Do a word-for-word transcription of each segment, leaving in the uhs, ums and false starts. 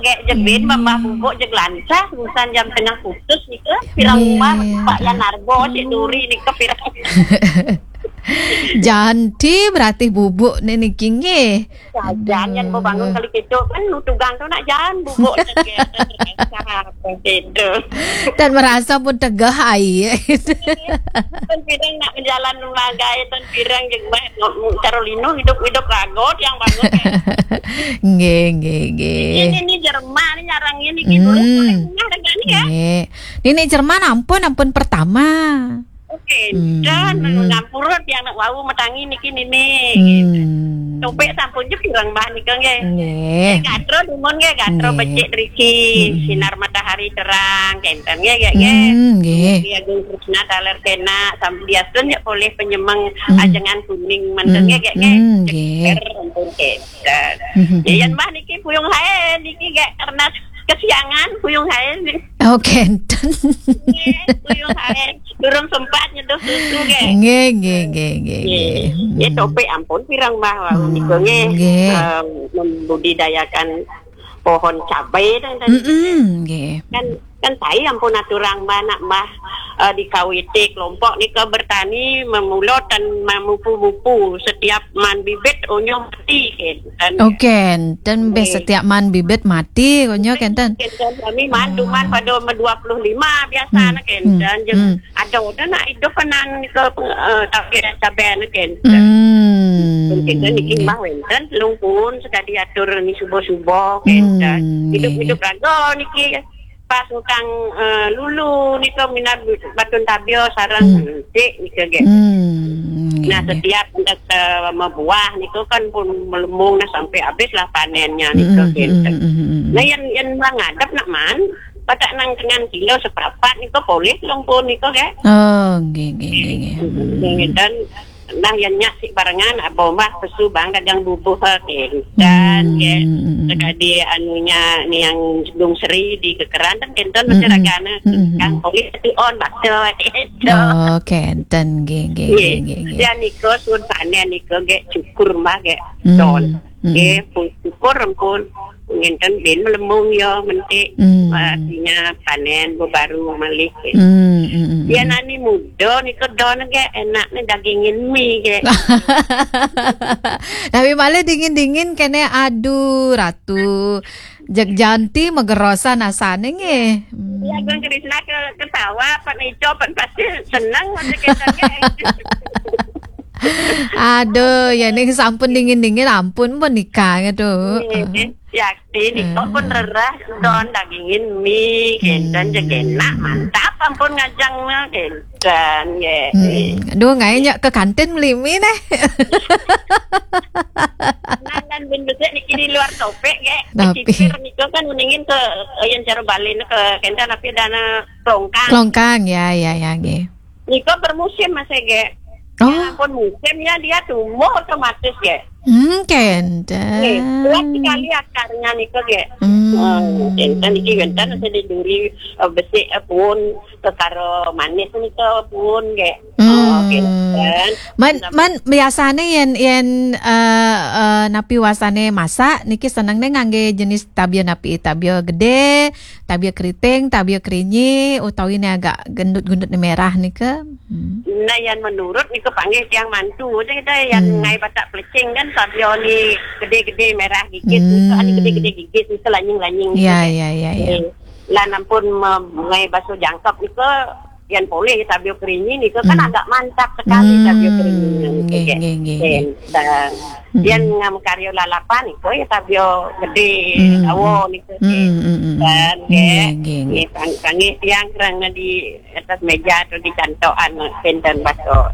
gek jebin mama bubuk jeg lancah urusan jam tengah putus nika pirang rumah Pak Yan Narbo cik Duri nika pirang Janti berarti bubuk ni niki nggih. Jangan mau bangun kali kecok kan nutugang tu nak jalan bubuk gitu. Dan merasa pun tegah ai. Kan pirang nak menjalan lembaga itu pirang jeung mah Carolino hidup-hidup ragot yang bangun. Nggih nggih nggih. Ini ni Jerman nyarang ini gitu ya. Nggih. Ini Jerman ampun ampun pertama. Oke, dan ngampurut yang nak wau metangi niki nini. Copek sampun je pirang bah nika nggih. Nggih. Gatro dumon nggih, gatro becik riki, sinar matahari terang kenten nggih nggih. Nggih. Dia Agung Krishna taler kena sambiasun ya oleh penyemang ajengan kuning menten nggih nggih. Nggih. Ampun kenten. Yen bah niki puyung hae niki nggih karena kesiangan puyung hae. Oh, kenten. Puyung hae durung sempat nyeduh susu nggih. Nggih nggih nggih nggih. Ya topik ampun pirang bah wau niku nggih membudidayakan pohon cabai dan nggih. Kan kan saya ampun aturang mbah nak mbah uh, di K W T kelompok nika bertani memulot dan memupu-mupu setiap man bibit onyo mati kan. Oke, dan be setiap man bibit mati onyo kenten. Kami man duman pada dua puluh lima biasa na kenten jeung ada udah nak hidup penan nika tapi cabai na kenten. Kenten niki mbah wenten lungpun sekali atur ni subuh-subuh kenten. Hidup-hidup rago niki pas utang uh, lulu nika minat batun tabio sarang dik nika ge. Hmm, nah setiap hendak uh, membuah nika kan pun melembung nah sampai habis lah panennya nika ge. Nah yang yang ngadap nak man pada nang dengan kilo seperempat nika boleh longpun nika ge. Oh nggih nggih nggih. Dan nah yang nyasik barengan abah mbah pesu bang dagang bubuh dan ya sekali anunya ni yang Gung Seri di kekeran dan kenten masyarakat kan polis itu on bakso itu oh kenten nggih nggih nggih ya niko sun panen niko ge cukur mbah ge don ge cukur pun ngenten ben melembung yo mentik artinya panen baru malih dia nani muda niko don ge enak nih dagingin mie ge tapi malah dingin-dingin kene aduh ratu jeg janti magerosan asane nggih. Ya Agung Krishna ke ketawa pan ijo pan pasti senang aja kita ge. Aduh, ya nih sampun dingin-dingin ampun pun nikah gitu. Yakti nikah pun rerah don dagingin mie kendan jegena mantap ampun ngajangnya kendan ya. Aduh ngayaknya ke kantin beli mie deh. Nangan bendusnya niki di luar topek ya. Tapi nikah kan mendingin ke yang cara balin ke kendan tapi dana kelongkang. Kelongkang ya ya ya ge. Nikah bermusim Mas Ege. Oh. Ya, pun musimnya dia tumbuh otomatis ya. Hmm, kenten. Nih, kuat sekali akarnya nih kok ya. Hmm, kenten iki kenten saya diduri besi pun karo manis nih kok pun kayak. Oh, kenten. Man man biasanya yen yen uh, uh, napi wasane masak niki seneng deh ngangge jenis tabio napi tabio gede, tabio keriting, tabio kerinyi, utawi ini agak gendut-gendut merah nih ke. Hmm. Nah yang menurut nih kepanggil yang mantu aja kita yang hmm. ngai patak pelecing kan tabio ni gede-gede merah gigit, hmm. itu gede-gede gigit itu lanying-lanying. Iya iya iya. Lah nampun ngai baso jangkap itu yang boleh tabio kerinyi nih kan hmm. agak mantap sekali hmm. tabio kerinyi. Dan yang ngam karyo lalapan itu ya tabio gede awo nih kan. Dan kayak panggil tiang kerana di atas meja atau di cantokan kenten baso.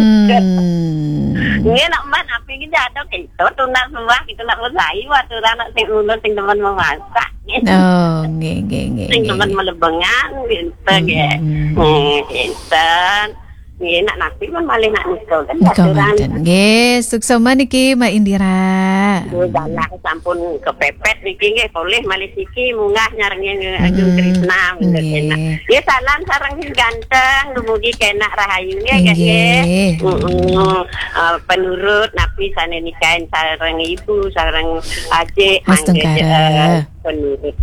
Ini nak man apa kita ada kita tu nak semua kita nak bersai waktu nak sing ulun sing teman memasak. Oh, nggih nggih nggih. Sing teman melebengan gitu ge. Kenten. Nggih nak nasi pun malih nak nikah kan aturan. Nggih, sukses niki Mbak Indira. Galak sampun kepepet niki nggih boleh malih siki munggah nyarengi Agung Krishna enak. Ya salam sareng ganteng dumugi kena rahayu nggih nggih. Penurut napi sane nikahin sareng ibu sareng adik mangke penurut